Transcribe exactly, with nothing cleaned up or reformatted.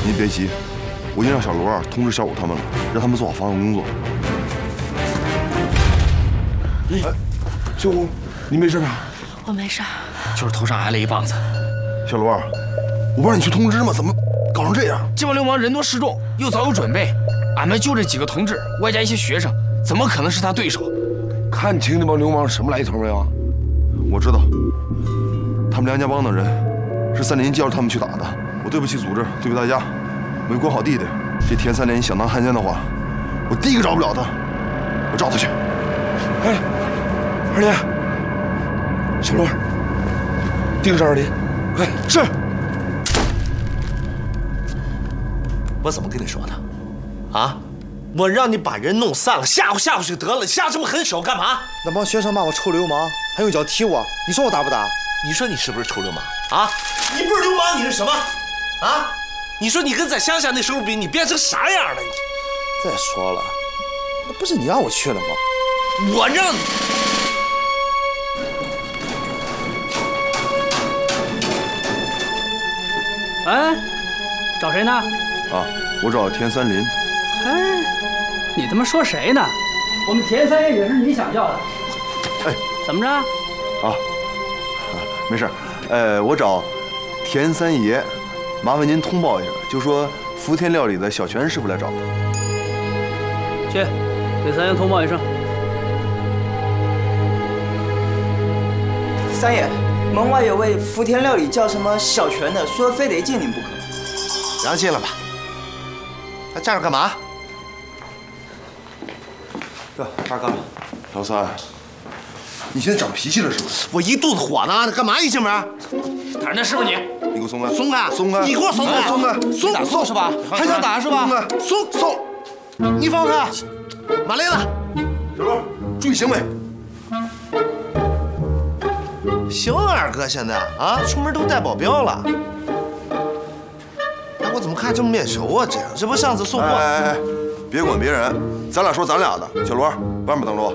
您别急，我已经让小罗通知小五他们了，让他们做好防护工作。哎，小五，你没事吧？ 我没事， 就是头上挨了一棒子。 小罗，我不让你去通知吗？怎么搞成这样？ 这帮流氓人多势众，又早有准备，俺们就这几个同志，外加一些学生，怎么可能是他对手？ 看清这帮流氓什么来头没有？ 我知道，他们梁家帮的人是三连叫着他们去打的。我对不起组织，对不起大家，没管好弟弟。这田三连想当汉奸的话，我第一个饶不了他，我找他去。 哎，二连，小罗，盯着二连，快是。 我怎么跟你说的？啊？我让你把人弄散了，吓唬吓唬就得了，下这么狠手干嘛？ 那帮学生骂我臭流氓，还用脚踢我，你说我打不打？ 你说你是不是臭流氓啊？你不是流氓，你是什么？啊？你说你跟在乡下那时候比，你变成啥样了？你再说了，那不是你让我去的吗？ 我让你。 哎，找谁呢？ 啊，我找田三林。 哎，你他妈说谁呢？我们田三爷也是你想叫的。 哎， 怎么着？啊， 没事。呃，我找田三爷，麻烦您通报一下，就说福田料理的小泉师傅来找他。 去，给三爷通报一声。 三爷，门外有位福田料理叫什么小泉的，说非得见您不可。 让进来吧。还站着干嘛？ 哥，二哥， 老三，你现在长脾气了是不是？ 我一肚子火呢，干嘛一进门？ 大人，那是不是你？ 你给我松开！ 松开！ 松开！ 你给我松开！ 松开！ 松打送是吧？还想打是吧？ 松松，你放开！马雷子， 小罗，注意行为。 行啊，二哥，现在啊，出门都带保镖了。哎，我怎么看这么面熟啊？这样，这不上次送货？ 哎哎哎，别管别人，咱俩说咱俩的。小罗，外面等着我。